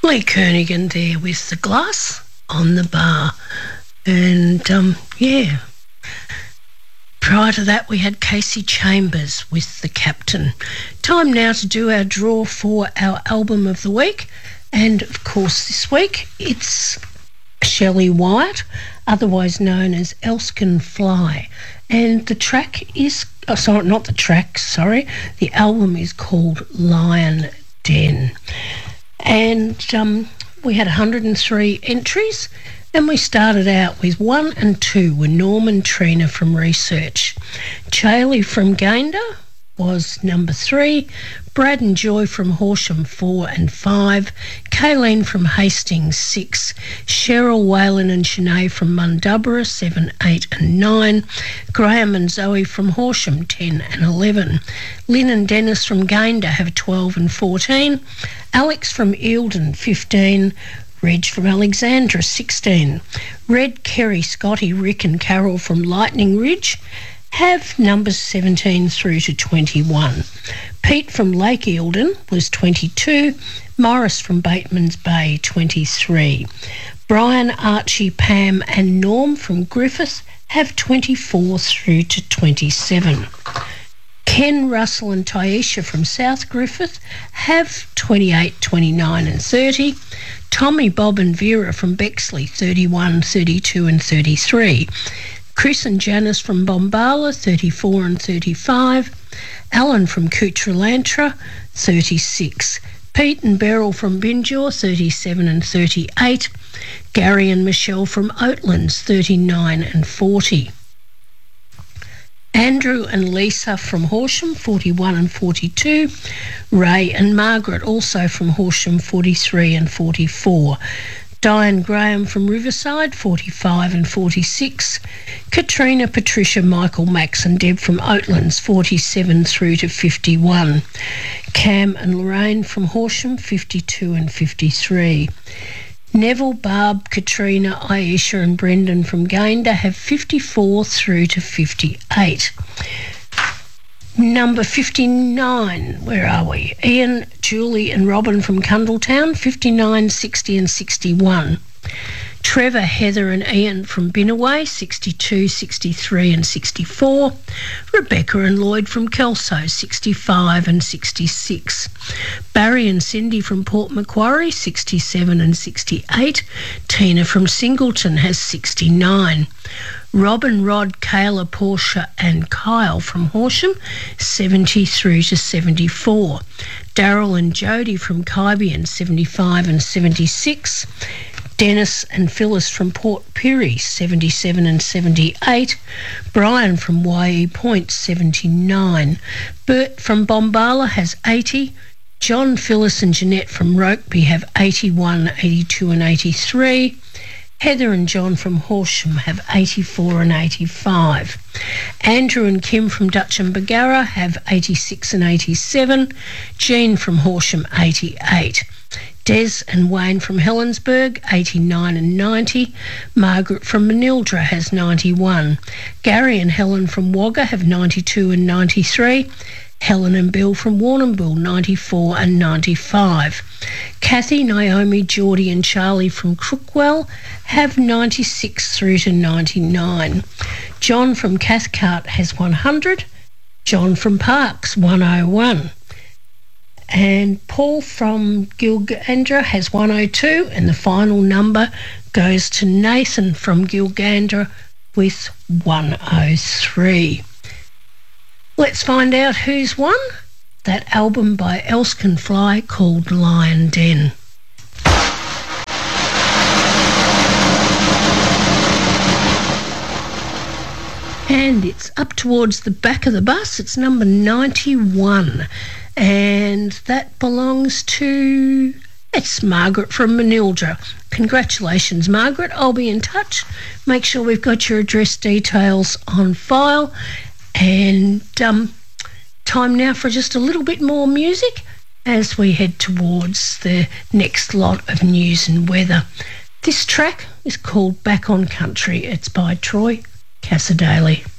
Lee Kernaghan there with The Glass on the Bar. And, prior to that we had Casey Chambers with The Captain. Time now to do our draw for our album of the week. And, of course, this week it's Shelley Wyatt, otherwise known as Elskin Fly. And the track is... the album is called Lion Den. And we had 103 entries, and we started out with 1 and 2 were Norman Trina from Research. Chaley from Gayndah was number 3, Brad and Joy from Horsham 4 and 5, Kayleen from Hastings 6, Cheryl, Whalen and Sinead from Mundubbera 7, 8 and 9, Graham and Zoe from Horsham 10 and 11, Lynn and Dennis from Gayndah have 12 and 14, Alex from Eildon 15, Reg from Alexandra 16, Red, Kerry, Scotty, Rick and Carol from Lightning Ridge have numbers 17 through to 21. Pete from Lake Eildon was 22, Morris from Bateman's Bay 23. Brian, Archie, Pam and Norm from Griffith have 24 through to 27. Ken, Russell and Taisha from South Griffith have 28, 29 and 30. Tommy, Bob and Vera from Bexley 31, 32 and 33. Chris and Janice from Bombala 34 and 35. Alan from Cuchulalantra 36. Pete and Beryl from Binjor 37 and 38. Gary and Michelle from Oatlands 39 and 40. Andrew and Lisa from Horsham 41 and 42. Ray and Margaret also from Horsham 43 and 44. Diane Graham from Riverside 45 and 46. Katrina, Patricia, Michael, Max and Deb from Oatlands 47 through to 51. Cam and Lorraine from Horsham 52 and 53. Neville, Barb, Katrina, Aisha and Brendan from Gayndah have 54 through to 58. Number 59, where are we? Ian, Julie and Robin from Cundletown, 59, 60 and 61. Trevor, Heather and Ian from Binnaway, 62, 63 and 64. Rebecca and Lloyd from Kelso, 65 and 66. Barry and Cindy from Port Macquarie, 67 and 68. Tina from Singleton has 69. Robin, Rod, Kayla, Portia and Kyle from Horsham, 70 through to 74. Daryl and Jody from Kybian, 75 and 76. Dennis and Phyllis from Port Pirie, 77 and 78. Brian from YE Point, 79. Bert from Bombala has 80. John, Phyllis and Jeanette from Rokeby have 81, 82 and 83. Heather and John from Horsham have 84 and 85. Andrew and Kim from Dutch and Bargara have 86 and 87. Jean from Horsham, 88. Des and Wayne from Helensburgh, 89 and 90. Margaret from Manildra has 91. Gary and Helen from Wagga have 92 and 93. Helen and Bill from Warrnambool, 94 and 95. Kathy, Naomi, Geordie and Charlie from Crookwell have 96 through to 99. John from Cathcart has 100. John from Parkes, 101. And Paul from Gilgandra has 102, and the final number goes to Nathan from Gilgandra with 103. Let's find out who's won that album by Elskin Fly called Lion Den. And it's up towards the back of the bus. It's number 91. And that belongs to... it's Margaret from Manildra. Congratulations, Margaret. I'll be in touch. Make sure we've got your address details on file. And time now for just a little bit more music as we head towards the next lot of news and weather. This track is called Back on Country. It's by Troy Cassadaly.